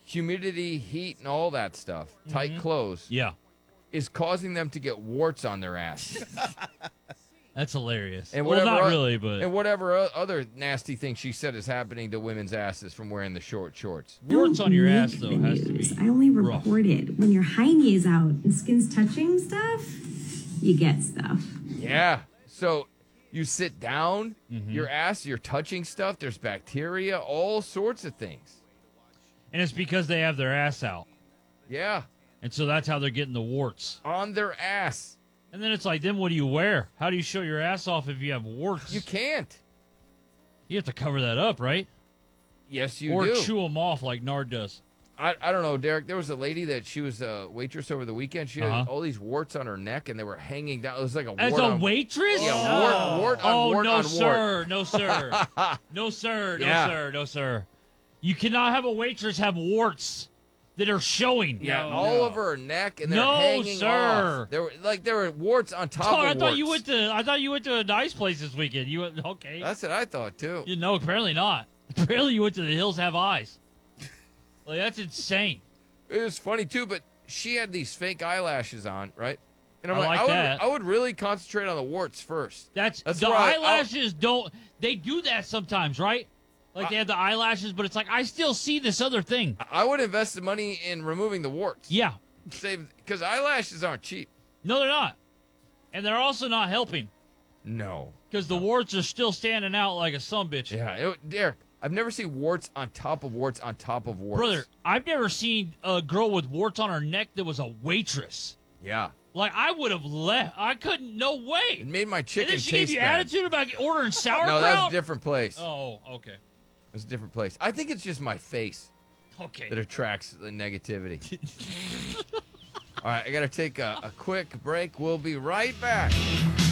humidity, heat, and all that stuff, tight clothes, Yeah. is causing them to get warts on their ass. That's hilarious. And well, not o- really, but And whatever other nasty thing she said is happening to women's asses from wearing the short shorts. warts Don't on your make ass, though, the has to news. be I only rough. report it when your high knee is out and skin's touching stuff. You get stuff. Yeah. So you sit down, your ass, you're touching stuff. There's bacteria, all sorts of things. And it's because they have their ass out. Yeah. And so that's how they're getting the warts. On their ass. And then it's like, then what do you wear? How do you show your ass off if you have warts? You can't. You have to cover that up, right? Yes, you or do. chew them off like Nard does. I don't know, Derek. There was a lady that she was a waitress over the weekend. She had Uh-huh. all these warts on her neck, and they were hanging down. It was like a As wart a on, waitress? Yeah, wart on Oh, wart no, on sir. No, sir. No, sir. No, Yeah. sir. No, sir. You cannot have a waitress have warts that are showing. Yeah, all over her neck, and they're No, hanging sir. off. There were warts on top Oh, of I warts. thought you went to a nice place this weekend. You went okay. That's what I thought too. You know, apparently not. Apparently you went to the Hills Have Eyes. Like that's insane. It was funny too, but she had these fake eyelashes on, right? And I'm I like that. I would really concentrate on the warts first. That's That's the where I- eyelashes don't. They do that sometimes, right? Like they have the eyelashes, but it's like I still see this other thing. I would invest the money in removing the warts. Yeah. Save because eyelashes aren't cheap. No, they're not, and they're also not helping No. because the warts are still standing out like a sumbitch. Yeah, Derek, I've never seen warts on top of warts on top of warts. Brother, I've never seen a girl with warts on her neck that was a waitress. Yeah. Like I would have left. I couldn't. No way. It made my And chicken then she taste gave you bad. attitude about ordering sauerkraut. No, that's a different place. Oh, okay. It's a different place. I think it's just my face Okay. that attracts the negativity. All right, I got to take a quick break. We'll be right back.